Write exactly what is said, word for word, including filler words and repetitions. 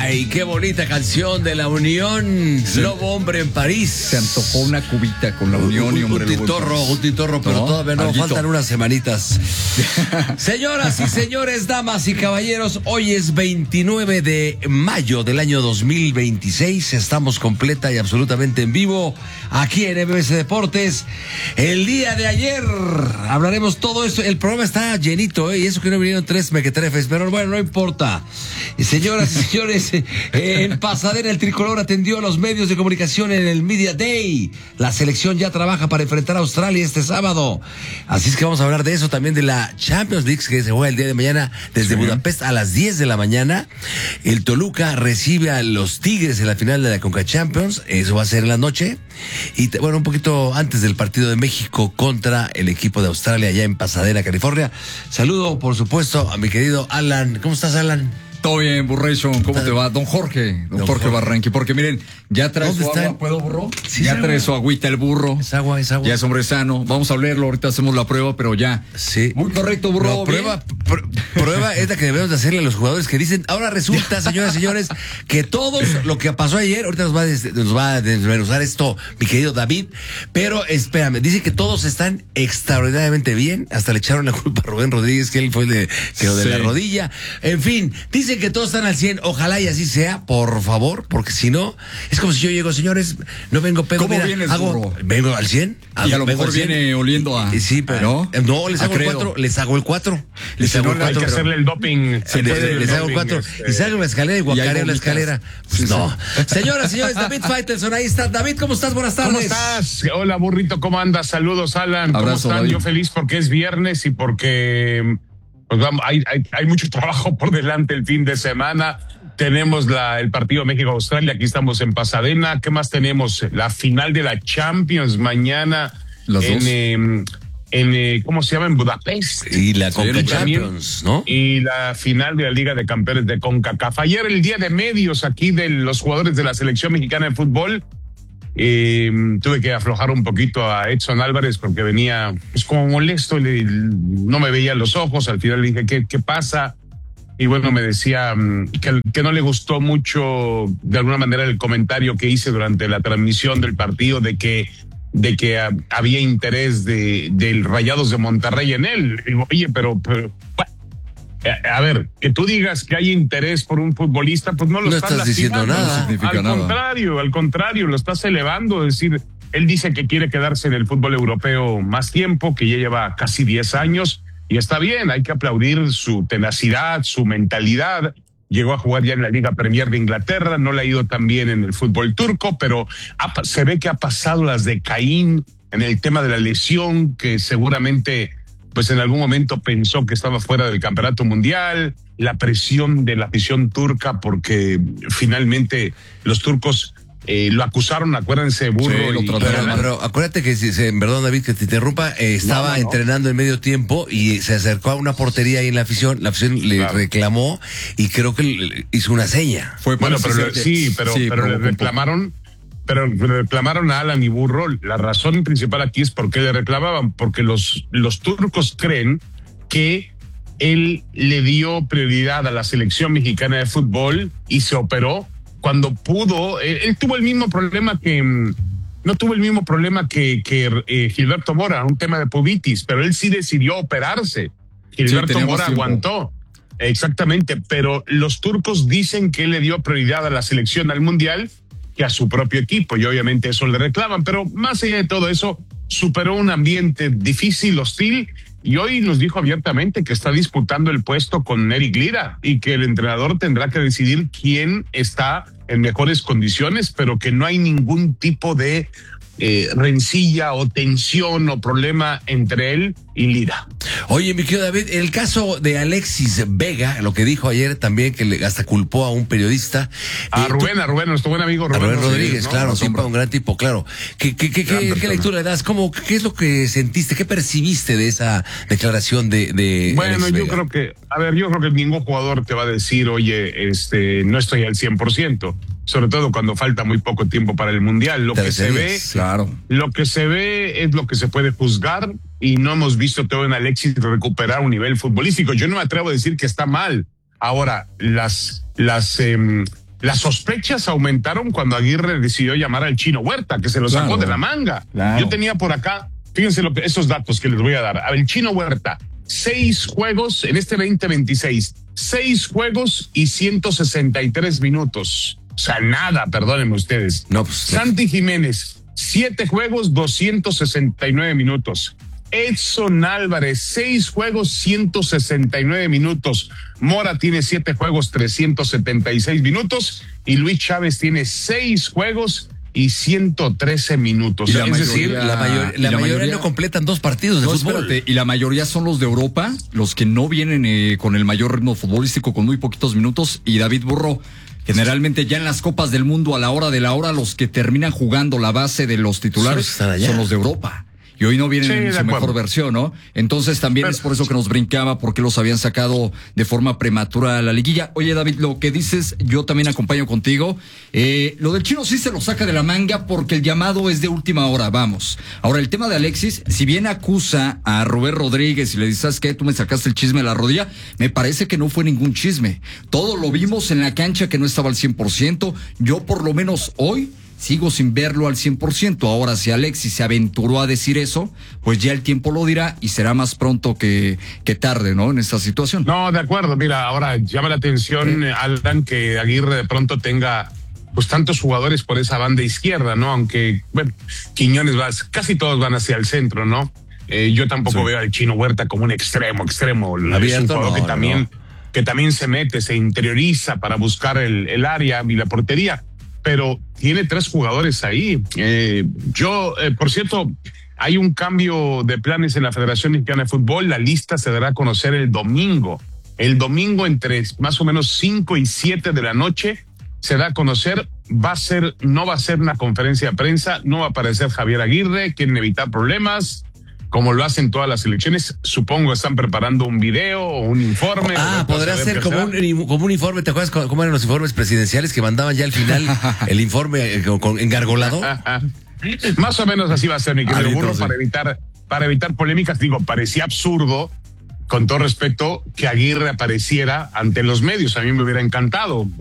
Ay, qué bonita canción de La Unión. Sí. Lobo Hombre en París. Se antojó una cubita con La Unión un, y Hombre un tintorro, un tintorro, pero ¿no? Todavía no, Alguito. Faltan unas semanitas. Señoras y señores, damas y caballeros, hoy es veintinueve de mayo del año dos mil veintiséis. Estamos completa y absolutamente en vivo aquí en M B C Deportes. El día de ayer hablaremos todo esto. El programa está llenito, ¿eh? Y eso que no vinieron tres mequetrefes, pero bueno, no importa. Señoras y señores, en Pasadena el tricolor atendió a los medios de comunicación en el Media Day. La selección ya trabaja para enfrentar a Australia este sábado. Así es que vamos a hablar de eso, también de la Champions League que se juega el día de mañana desde sí. Budapest a las diez de la mañana. El Toluca recibe a los Tigres en la final de la Conca Champions. Eso va a ser en la noche. Y bueno, un poquito antes del partido de México contra el equipo de Australia allá en Pasadena, California. Saludo, por supuesto, a mi querido Alan. ¿Cómo estás, Alan? Todo bien, Burration, ¿cómo te va? Don Jorge, don, don Jorge, Jorge Barranqui, porque miren, ya trae su agua, ¿puedo, burro? Sí, ya trae su agüita el burro. Es agua, es agua. Ya es hombre sano, vamos a leerlo, ahorita hacemos la prueba, pero ya. Sí. Muy correcto, burro. No, prueba, pr prueba es la que debemos de hacerle a los jugadores que dicen, ahora resulta, señoras y señores, que todos lo que pasó ayer, ahorita nos va, a, nos va a desmenuzar esto, mi querido David, pero espérame, dice que todos están extraordinariamente bien, hasta le echaron la culpa a Rubén Rodríguez, que él fue el de, que lo de sí. la rodilla, en fin, dicen que todos están al cien. Ojalá y así sea, por favor, porque si no, es como si yo llego, señores, no vengo pedo. ¿Cómo mira, vienes, hago, burro? Vengo al cien. Hago, y a lo mejor viene oliendo a... Sí, pero no, no les hago el cuatro, les hago el cuatro. Les hago el cuatro. Hay que hacerle el doping. Sí, les, les hago el cuatro. Este... Y salgo la escalera y guacareo la escalera. Pues sí, no. Sí. Señoras, señores, David Faitelson, ahí está. David, ¿cómo estás? Buenas tardes. ¿Cómo estás? Hola, burrito, ¿cómo andas? Saludos, Alan. ¿Cómo Abrazo, están? David. Yo feliz porque es viernes y porque pues, vamos, hay, hay, hay mucho trabajo por delante el fin de semana. Tenemos la, el partido México-Australia, aquí estamos en Pasadena. ¿Qué más tenemos? La final de la Champions mañana Los en, dos. eh, en eh, ¿cómo se llama? En Budapest. Y la Conca Champions, ¿no? Y la final de la Liga de Campeones de CONCACAF. Ayer el día de medios aquí de los jugadores de la selección mexicana de fútbol. Eh, tuve que aflojar un poquito a Edson Álvarez porque venía pues, como molesto, le, no me veía los ojos. Al final le dije, ¿qué, qué pasa? Y bueno, me decía que, que no le gustó mucho, de alguna manera, el comentario que hice durante la transmisión del partido de que, de que a, había interés de, del Rayados de Monterrey en él. Y digo, oye, pero, pero a, a ver, que tú digas que hay interés por un futbolista, pues no lo no estás, estás diciendo nada. No al nada. contrario, al contrario, lo estás elevando. Es decir, él dice que quiere quedarse en el fútbol europeo más tiempo, que ya lleva casi diez años. Y está bien, hay que aplaudir su tenacidad, su mentalidad. Llegó a jugar ya en la Liga Premier de Inglaterra, no le ha ido tan bien en el fútbol turco, pero ha, se ve que ha pasado las de Caín en el tema de la lesión, que seguramente pues en algún momento pensó que estaba fuera del campeonato mundial, la presión de la afición turca, porque finalmente los turcos... Eh, lo acusaron, acuérdense, burro. Sí, y, pero, pero acuérdate que, si, se, perdón David que te interrumpa, eh, estaba no, no, no. entrenando en medio tiempo y se acercó a una portería ahí en la afición, la afición le claro. reclamó y creo que le hizo una seña. Fue bueno, pero le, sí, pero, sí, pero, pero le reclamaron, pero le reclamaron a Alan y Burro. La razón principal aquí es por qué le reclamaban, porque los, los turcos creen que él le dio prioridad a la selección mexicana de fútbol y se operó cuando pudo. Él, él tuvo el mismo problema que, no tuvo el mismo problema que, que eh, Gilberto Mora, un tema de pubitis, pero él sí decidió operarse. Gilberto sí, Mora tiempo. aguantó. Exactamente, pero los turcos dicen que él le dio prioridad a la selección al mundial que a su propio equipo, y obviamente eso le reclaman, pero más allá de todo eso, superó un ambiente difícil, hostil, y hoy nos dijo abiertamente que está disputando el puesto con Eric Lira y que el entrenador tendrá que decidir quién está en mejores condiciones, pero que no hay ningún tipo de eh, rencilla o tensión o problema entre él y Lira. Oye, mi querido David, el caso de Alexis Vega, lo que dijo ayer también, que le hasta culpó a un periodista. A eh, Rubén, tú, a Rubén, nuestro buen amigo Rubén, Rubén Rodríguez, Rodríguez, ¿no? claro, siempre un gran tipo, claro. ¿Qué, qué, qué, qué, qué lectura das? ¿Cómo, ¿Qué es lo que sentiste? ¿Qué percibiste de esa declaración de, de Bueno, Alexis yo Vega? creo que, a ver, yo creo que ningún jugador te va a decir, oye, este, no estoy al cien por ciento. Sobre todo cuando falta muy poco tiempo para el Mundial. Lo que se ve, claro. Lo que se ve es lo que se puede juzgar, y no hemos visto todo en Alexis recuperar un nivel futbolístico. Yo no me atrevo a decir que está mal. Ahora, las, las, eh, las sospechas aumentaron cuando Aguirre decidió llamar al Chino Huerta, que se lo sacó claro, de la manga. Claro. Yo tenía por acá, fíjense lo que, esos datos que les voy a dar. A ver, el Chino Huerta, seis juegos en este veinte veintiséis, seis juegos y ciento sesenta y tres minutos. O sea, nada, perdónenme ustedes. No, pues, Santi Jiménez, siete juegos, doscientos sesenta y nueve minutos. Edson Álvarez, seis juegos, ciento sesenta y nueve minutos. Mora tiene siete juegos, trescientos setenta y seis minutos. Y Luis Chávez tiene seis juegos y ciento trece minutos. Y la es mayoría, decir, la, mayor, la, la mayoría, mayoría no completan dos partidos de no, fútbol. Espérate, y la mayoría son los de Europa, los que no vienen eh, con el mayor ritmo futbolístico, con muy poquitos minutos. Y David Burro, generalmente ya en las Copas del Mundo, a la hora de la hora, los que terminan jugando la base de los titulares son los de Europa. Y hoy no vienen sí, en su mejor versión, ¿no? Entonces también Pero, es por eso que nos brincaba, porque los habían sacado de forma prematura a la liguilla. Oye, David, lo que dices, yo también acompaño contigo. Eh, lo del Chino sí se lo saca de la manga porque el llamado es de última hora, vamos. Ahora, el tema de Alexis, si bien acusa a Robert Rodríguez y le dices, ¿sabes qué? Tú me sacaste el chisme de la rodilla, me parece que no fue ningún chisme. Todo lo vimos en la cancha que no estaba al cien por ciento. Yo, por lo menos hoy, sigo sin verlo al cien por ciento. Ahora, si Alexis se aventuró a decir eso, pues ya el tiempo lo dirá y será más pronto que, que tarde, ¿no? En esta situación. No, de acuerdo. Mira, ahora llama la atención, sí. Alan, que Aguirre de pronto tenga pues tantos jugadores por esa banda izquierda, ¿no? Aunque, bueno, Quiñones va, casi todos van hacia el centro, ¿no? Eh, yo tampoco sí. veo al Chino Huerta como un extremo, extremo. Abierto, es un jugador no, que también, no. que también se mete, se interioriza para buscar el, el área y la portería. Pero tiene tres jugadores ahí. Eh, yo, eh, por cierto, hay un cambio de planes en la Federación Mexicana de Fútbol. La lista se dará a conocer el domingo. El domingo entre más o menos cinco y siete de la noche se da a conocer. Va a ser, no va a ser una conferencia de prensa, no va a aparecer Javier Aguirre, quieren evitar problemas. Como lo hacen todas las elecciones, supongo están preparando un video o un informe. Ah, podrá ser como un, como un informe. ¿Te acuerdas cómo eran los informes presidenciales que mandaban ya al final el informe con, con engargolado? Más o menos así va a ser, mi querido Burro, para evitar, para evitar polémicas. Digo, parecía absurdo, con todo respeto, que Aguirre apareciera ante los medios. A mí me hubiera encantado.